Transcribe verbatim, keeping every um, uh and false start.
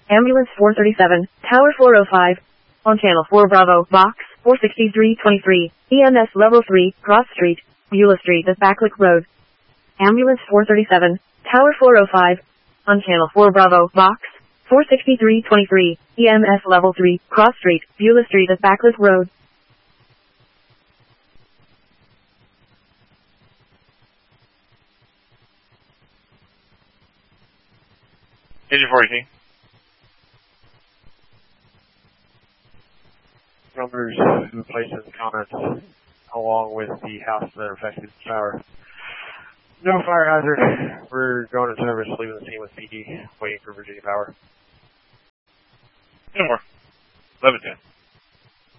Ambulance four thirty-seven, Tower four oh five. On Channel four Bravo, Box four sixty-three twenty-three, E M S Level three, Cross Street, Beulah Street at Backlick Road. Ambulance four thirty-seven, Tower four oh five. On Channel four Bravo, Box four sixty-three twenty-three, E M S Level three, Cross Street, Beulah Street at Backlick Road. Agent four eighteen. Numbers who placed in the comments along with the house that affected the tower. No fire hazard. We're going to service, leaving the scene with P D, waiting for Virginia Power. No more. eleven ten.